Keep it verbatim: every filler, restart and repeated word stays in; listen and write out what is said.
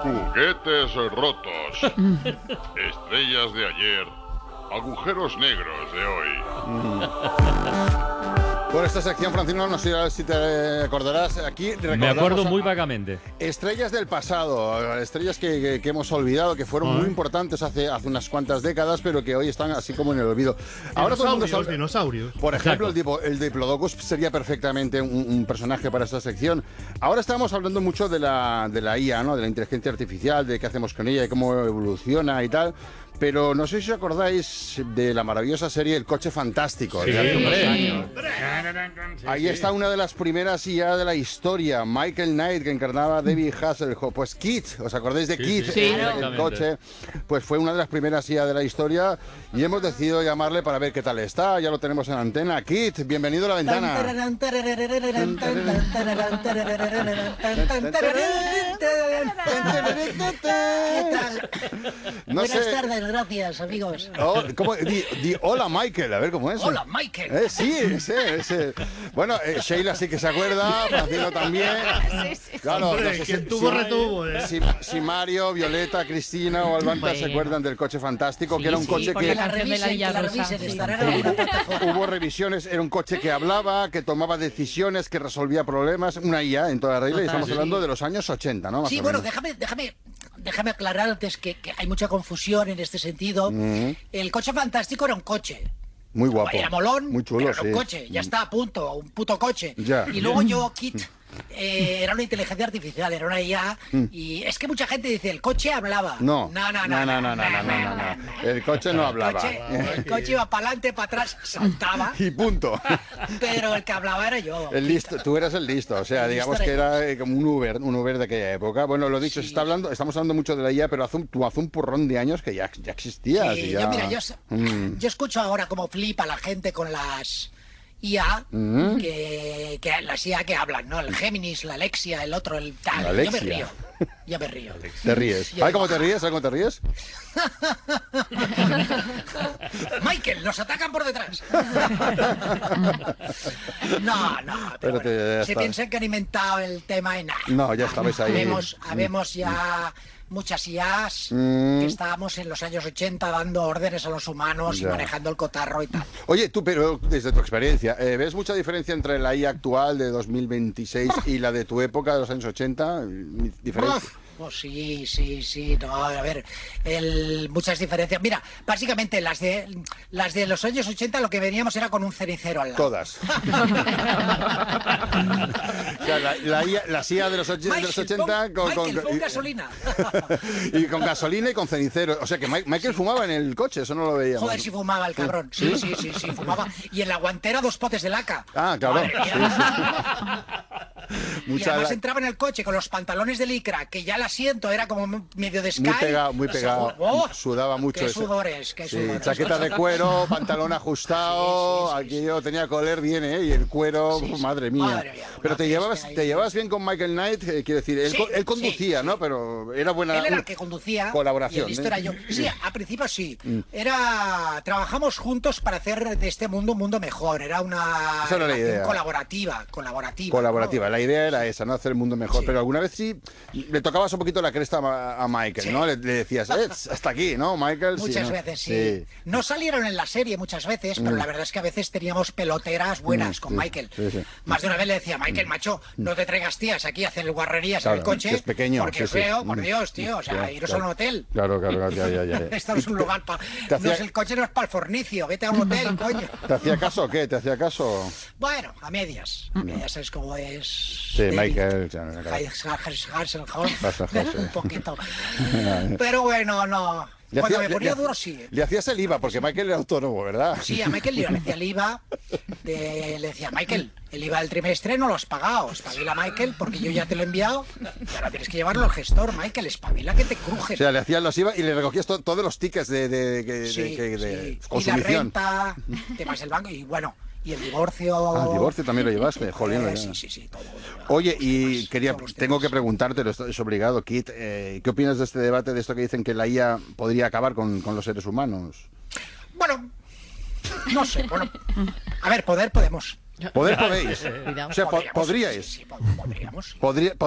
Juguetes rotos. Estrellas de ayer. Agujeros negros de hoy. Por esta sección, Francino, no sé si te acordarás, aquí me acuerdo muy vagamente. Estrellas del pasado, estrellas que, que, que hemos olvidado, que fueron ¿Ah? muy importantes hace, hace unas cuantas décadas, pero que hoy están así como en el olvido. Ahora todo el mundo sabe, dinosaurios. Por ejemplo, el, dipo, el Diplodocus sería perfectamente un, un personaje para esta sección. Ahora estamos hablando mucho de la, de la I A, ¿no? De la inteligencia artificial, de qué hacemos con ella, de cómo evoluciona y tal. Pero no sé si os acordáis de la maravillosa serie El Coche Fantástico. Sí, de hace unos años. Ahí está una de las primeras I A de la historia, Michael Knight, que encarnaba a David Hasselhoff. Pues Kit, ¿os acordáis de sí, Kit? Sí, el, el coche. Pues fue una de las primeras I A de la historia y hemos decidido llamarle para ver qué tal está. Ya lo tenemos en antena. Kit, bienvenido a La Ventana. ¿Qué tal? No Buenas sé. tardes, gracias, amigos. Oh, ¿cómo? Di, di, hola, Michael, a ver cómo es. Hola, Michael. Eh, sí, ese, ese. Bueno, eh, Sheila sí que se acuerda, Francino también. Sí, sí. Claro, Hombre, no sé quien si, tuvo, si, retuvo, ¿eh? si, si Mario, Violeta, Cristina o Albanta Bueno. se acuerdan del Coche Fantástico, Sí, que era un sí, coche porque que... la la canción de la revisen, Villa que la Rosa, revisen, sí. estará en alguna plataforma. Hubo revisiones, era un coche que hablaba, que tomaba decisiones, que resolvía problemas, una I A en toda la regla, y estamos Sí. hablando de los años ochenta, ¿no? Más Sí, o bueno, menos. déjame, déjame, déjame aclarar antes que, que hay mucha confusión en este sentido. Mm. El Coche Fantástico era un coche. Muy guapo. Era molón, Muy chulo, pero era sí. un coche, ya está, a punto, un puto coche. Ya. Y luego yo, Kit, eh, era una inteligencia artificial, era una I A, y es que mucha gente dice, el coche hablaba. No. No, no, no, no, no, no, no, no, no. El coche no El hablaba. coche, el coche iba para adelante, para atrás, saltaba, Y punto. pero el que hablaba era yo. El listo, tú eras el listo, o sea, El digamos listo que era era eh, como un Uber, un Uber de aquella época. Bueno, lo dicho, Sí. se está hablando, estamos hablando mucho de la I A, pero hace un, tú hace un porrón de años que ya, ya existía. Sí, así ya- yo, mira, yo, Mm. yo escucho ahora como flipa la gente con las I A, Mm. que, que las I A que hablan, ¿no? El Géminis, la Alexia, el otro, el tal. La Yo me Alexia. río. Yo me río. Te ríes. Yo ¿Ay, cómo digo, te ríes? ¿Sabes cómo te ríes? Michael, nos atacan por detrás. No, no, pero, Pero te- bueno, ya se está. piensan que han inventado el tema en nada. No, ya estabais ahí. Habemos, habemos ya muchas I As Mm. que estábamos en los años ochenta dando órdenes a los humanos Ya. y manejando el cotarro y tal. Oye, tú, pero desde tu experiencia, eh, ¿ves mucha diferencia entre la I A actual de dos mil veintiséis y la de tu época de los años ochenta? ¿Diferencia? Pues sí, sí, sí, no, a ver, el, muchas diferencias. Mira, básicamente las de las de los años ochenta lo que veníamos era con un cenicero al lado. Todas. O sea, la, la I A, las I A de los, och- de los Michael, ochenta pon- con, Michael, con- pon y- gasolina. y con gasolina y con cenicero. O sea que Mike- Michael fumaba en el coche, eso no lo veíamos. Joder, si fumaba el cabrón. Sí, sí, sí, sí, fumaba. Y en la guantera dos potes de laca. Ah, claro. Madre mía. Sí, Y Mucha además la- entraba en el coche con los pantalones de licra, que ya el asiento era como medio de Sky. Muy pegado, muy pegado. ¡Oh! Sudaba mucho. Qué ese. sudores, qué Sí, sudores. chaqueta de cuero, pantalón ajustado, Sí, sí, sí, aquí yo tenía coler bien, ¿eh? Y el cuero, Sí, sí. madre mía. Madre mía, Pero una te bestia llevabas, ahí. te llevabas bien con Michael Knight, eh, quiero decir, él, Sí, co- él sí, conducía, sí. ¿no? Pero era buena. Él era el una que conducía. colaboración. Y el listo ¿eh? era yo. Sí, a principio sí. Era. Trabajamos juntos para hacer de este mundo un mundo mejor. Era una Esa era la relación idea. colaborativa. Colaborativa. Colaborativa, ¿no? la idea era esa, ¿no? Hacer el mundo mejor. Sí. Pero alguna vez sí le tocabas un poquito la cresta a, a Michael, Sí. ¿no? Le, le decías, eh, hasta aquí, ¿no, Michael? Sí, Muchas ¿no? veces, sí. No salieron en la serie muchas veces, pero la verdad es que a veces teníamos peloteras buenas Mm, con sí, Michael. sí, sí. Más de una vez le decía, Michael, macho, no te traigas tías aquí a hacer guarrerías Claro, en el coche. que es pequeño, porque sí, es sí. feo, por Mm. Dios, tío. O sea, Claro, iros claro. a un hotel. Claro, claro, ya, ya, ya. Esto no es un lugar para... te No hacía- es el coche, no es para el fornicio. Vete a un hotel, coño. ¿Te hacía caso o qué? ¿Te hacía caso? Bueno, a medias. A medias es como es... Sí, David Michael. ya, claro. Hasselhoff. Hasselhoff, sí. Un poquito. Pero bueno, no. Le Cuando hacía- me ponía le- duro, sí. Le hacías el I V A, porque Michael era autónomo, ¿verdad? Sí, a Michael le decía el I V A, de- le decía, Michael, el I V A del trimestre no lo has pagado, espabila Michael, porque yo ya te lo he enviado, y ahora tienes que llevarlo al gestor, Michael, espabila que te cruje. O sea, le hacías los I V A y le recogías to- todos los tickets de, de, de- Sí, de- de- de sí. Y la consumición. renta, temas del banco, y bueno, y el divorcio... Ah, el divorcio también lo llevaste, jolín. Eh, lo sí, llevas. sí, sí, todo. Oye, y quería, Todos los tengo que temas. preguntarte, lo es obligado, Kit, eh, ¿qué opinas de este debate, de esto que dicen que la I A podría acabar con, con los seres humanos? Bueno, no sé, bueno, a ver, poder podemos. ¿Poder podéis? Cuidado. O sea, po- Podríamos, podríais. sí, sí, podríamos. Podría,